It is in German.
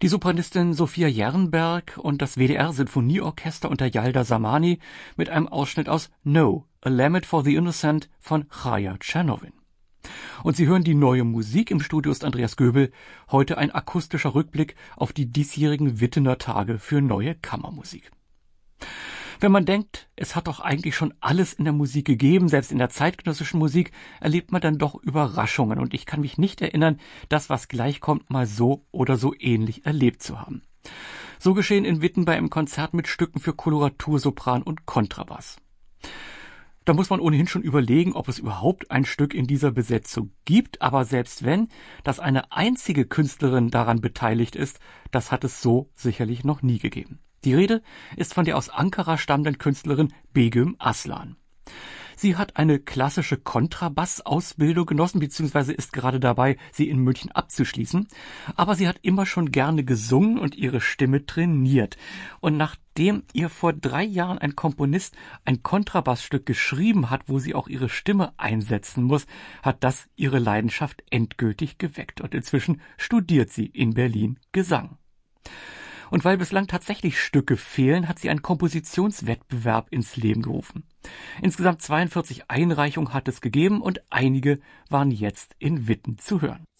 Die Sopranistin Sophia Jernberg und das WDR-Sinfonieorchester unter Yalda Zamani mit einem Ausschnitt aus No, A Lament for the Innocent von Chaya Tschernowin. Und Sie hören die neue Musik. Im Studio ist Andreas Göbel. Heute ein akustischer Rückblick auf die diesjährigen Wittener Tage für neue Kammermusik. Wenn man denkt, es hat doch eigentlich schon alles in der Musik gegeben, selbst in der zeitgenössischen Musik, erlebt man dann doch Überraschungen. Und ich kann mich nicht erinnern, das, was gleich kommt, mal so oder so ähnlich erlebt zu haben. So geschehen in Witten bei einem Konzert mit Stücken für Koloratur, Sopran und Kontrabass. Da muss man ohnehin schon überlegen, ob es überhaupt ein Stück in dieser Besetzung gibt. Aber selbst wenn, dass eine einzige Künstlerin daran beteiligt ist, das hat es so sicherlich noch nie gegeben. Die Rede ist von der aus Ankara stammenden Künstlerin Begüm Aslan. Sie hat eine klassische Kontrabass-Ausbildung genossen, beziehungsweise ist gerade dabei, sie in München abzuschließen. Aber sie hat immer schon gerne gesungen und ihre Stimme trainiert. Und nachdem ihr vor 3 Jahren ein Komponist ein Kontrabassstück geschrieben hat, wo sie auch ihre Stimme einsetzen muss, hat das ihre Leidenschaft endgültig geweckt. Und inzwischen studiert sie in Berlin Gesang. Und weil bislang tatsächlich Stücke fehlen, hat sie einen Kompositionswettbewerb ins Leben gerufen. Insgesamt 42 Einreichungen hat es gegeben und einige waren jetzt in Witten zu hören.